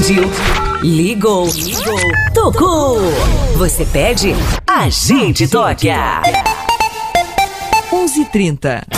Pediu, ligou, tocou. Você pede, a gente toca. 11h30.